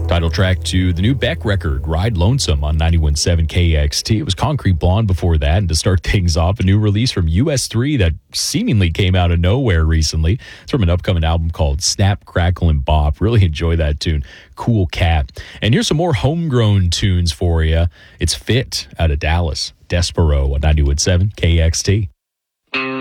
Title track to the new Beck record, Ride Lonesome, on 91.7 KXT. It was Concrete Blonde before that. And to start things off, a new release from US3 that seemingly came out of nowhere recently. It's from an upcoming album called Snap, Crackle, and Bop. Really enjoy that tune. Cool Cat. And here's some more homegrown tunes for you. It's Fit out of Dallas. Despero on 91.7 KXT.